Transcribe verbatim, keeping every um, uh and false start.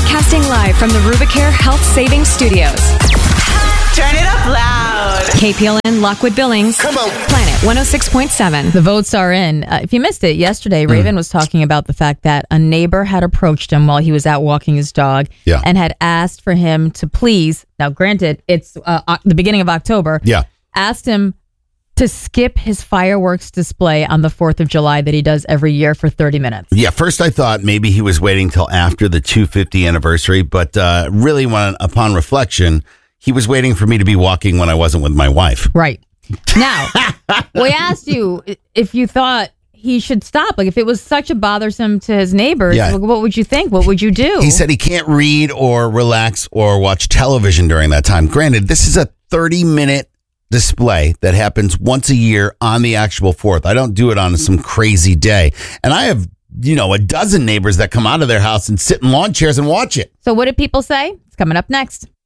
Broadcasting live from the Rubicare Health Savings Studios. Turn it up loud. K P L N Lockwood Billings. Come on. Planet one oh six point seven. The votes are in. Uh, if you missed it yesterday, Raven was talking about the fact that a neighbor had approached him while he was out walking his dog Yeah. and had asked for him to please, now granted, it's uh, o- the beginning of October, Yeah. asked him to skip his fireworks display on the fourth of July that he does every year for thirty minutes. Yeah, first I thought maybe he was waiting till after the two hundred fiftieth anniversary, but uh, really, when upon reflection, he was waiting for me to be walking when I wasn't with my wife. Right. Now, we asked you if you thought he should stop. Like, if it was such a bothersome to his neighbors, Yeah. what would you think? What would you do? He said he can't read or relax or watch television during that time. Granted, this is a thirty-minute display that happens once a year on the actual fourth. I don't do it on some crazy day. And I have, you know, a dozen neighbors that come out of their house and sit in lawn chairs and watch it. So what did people say? It's coming up next.